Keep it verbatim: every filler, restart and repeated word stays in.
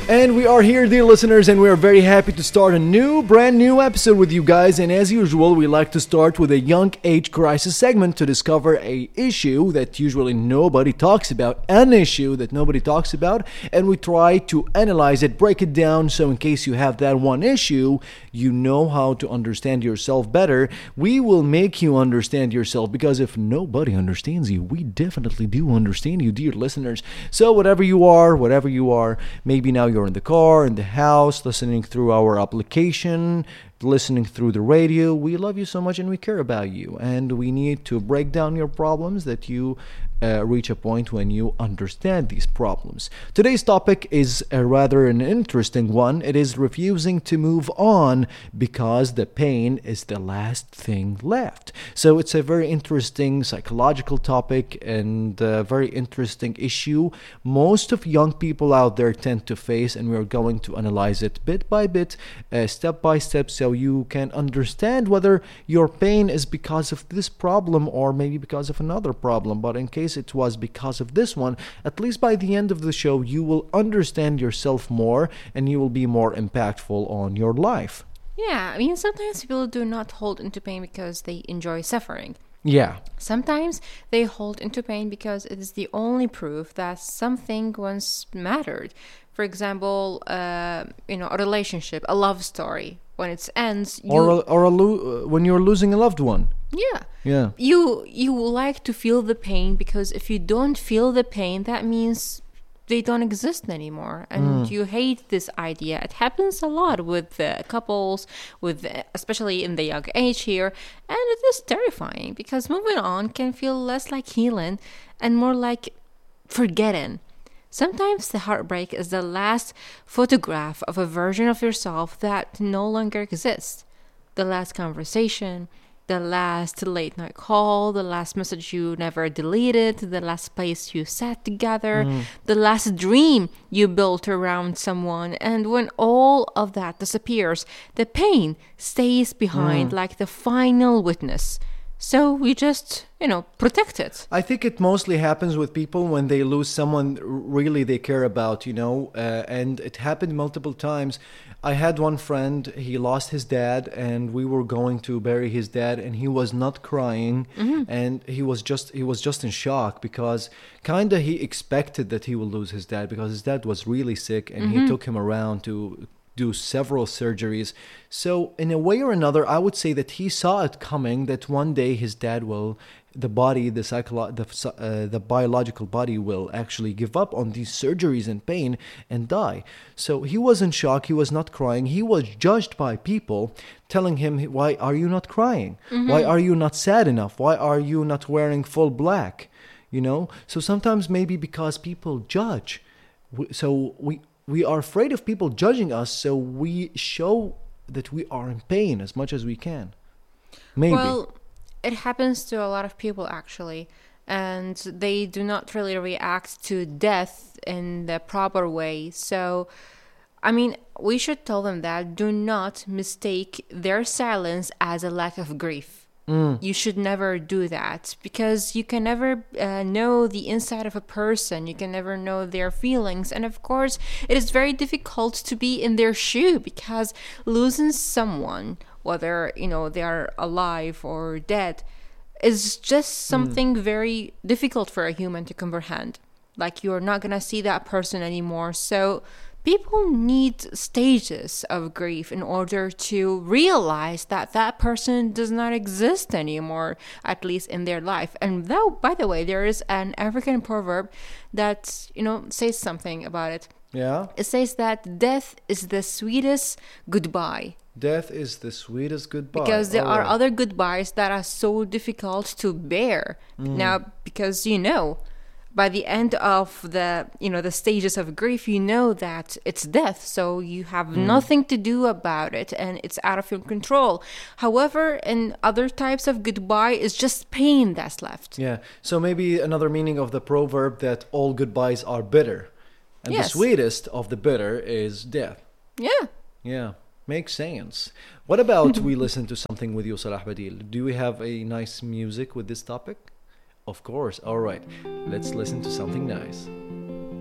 And we are here, dear listeners, and we are very happy to start a new, brand new episode with you guys. And as usual, we like to start with a young age crisis segment to discover a issue that usually nobody talks about, an issue that nobody talks about, and we try to analyze it, break it down, so in case you have that one issue, you know how to understand yourself better. We will make you understand yourself, because if nobody understands you, we definitely do understand you, dear listeners. So whatever you are, whatever you are, maybe now you're in the car, in the house, listening through our application, listening through the radio. We love you so much and we care about you. And we need to break down your problems that you uh, reach a point when you understand these problems. Today's topic is a rather an interesting one. It is refusing to move on because the pain is the last thing left. So it's a very interesting psychological topic and a very interesting issue most of young people out there tend to face, and we're going to analyze it bit by bit, uh, step by step, so you can understand whether your pain is because of this problem or maybe because of another problem. But in case it was because of this one, at least by the end of the show, you will understand yourself more and you will be more impactful on your life. Yeah, I mean, sometimes people do not hold into pain because they enjoy suffering. Yeah. Sometimes they hold into pain because it is the only proof that something once mattered. For example, uh, you know, a relationship, a love story. When it ends, you... or a, or a lo- when you're losing a loved one. Yeah. Yeah. You you like to feel the pain, because if you don't feel the pain, that means they don't exist anymore, and mm. you hate this idea. It happens a lot with uh, couples, with uh, especially in the young age here, and it is terrifying because moving on can feel less like healing and more like forgetting. Sometimes the heartbreak is the last photograph of a version of yourself that no longer exists. The last conversation, the last late night call, the last message you never deleted, the last place you sat together, mm. the last dream you built around someone. And when all of that disappears, the pain stays behind mm. like the final witness. So we just, you know, protect it. I think it mostly happens with people when they lose someone really they care about, you know, uh, and it happened multiple times. I had one friend, he lost his dad, and we were going to bury his dad, and he was not crying, mm-hmm. and he was just he was just in shock, because kind of he expected that he would lose his dad because his dad was really sick, and mm-hmm. he took him around to do several surgeries. So in a way or another, I would say that he saw it coming, that one day his dad will, the body, the psycholo- the, uh, the biological body will actually give up on these surgeries and pain and die. So he was in shock, he was not crying, he was judged by people telling him, why are you not crying? Mm-hmm. Why are you not sad enough? Why are you not wearing full black? You know, so sometimes maybe because people judge. So we We are afraid of people judging us, so we show that we are in pain as much as we can. Maybe. Well, it happens to a lot of people, actually, and they do not really react to death in the proper way. So, I mean, we should tell them that do not mistake their silence as a lack of grief. Mm. You should never do that, because you can never uh, know the inside of a person. You can never know their feelings. And of course, it is very difficult to be in their shoe, because losing someone, whether, you know, they are alive or dead, is just something mm. very difficult for a human to comprehend. Like, you're not going to see that person anymore. So people need stages of grief in order to realize that that person does not exist anymore, at least in their life. And though, by the way, there is an African proverb that, you know, says something about it. Yeah. It says that death is the sweetest goodbye. Death is the sweetest goodbye. Because there All are right. other goodbyes that are so difficult to bear. Mm. Now, because, you know, by the end of the, you know, the stages of grief, you know that it's death, so you have mm. nothing to do about it, and it's out of your control. However, in other types of goodbye, it's just pain that's left. Yeah, so maybe another meaning of the proverb that all goodbyes are bitter, and yes. the sweetest of the bitter is death. Yeah. Yeah, makes sense. What about we listen to something with you, Salah Badil? Do we have a nice music with this topic? Of course. All right. Let's listen to something nice.